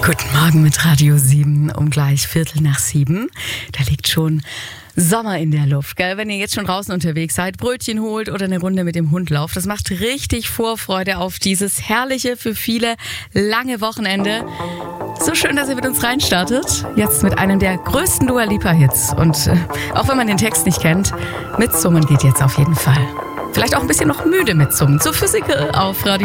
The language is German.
Guten Morgen mit Radio 7 um gleich 6:15. Da liegt schon Sommer in der Luft, gell? Wenn ihr jetzt schon draußen unterwegs seid, Brötchen holt oder eine Runde mit dem Hund lauft, das macht richtig Vorfreude auf dieses herrliche, für viele lange Wochenende. So schön, dass ihr mit uns reinstartet. Jetzt mit einem der größten Dua Lipa Hits. Und auch wenn man den Text nicht kennt, mitsummen geht jetzt auf jeden Fall. Vielleicht auch ein bisschen noch müde mitsummen. So Physical auf Radio